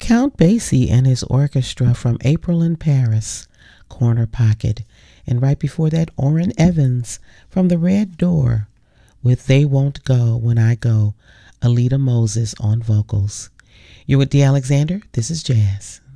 Count Basie and his orchestra from April in Paris, Corner Pocket. And right before that, Orrin Evans from The Red Door with They Won't Go When I Go, Alita Moses on vocals. You're with D. Alexander. This is Jazz.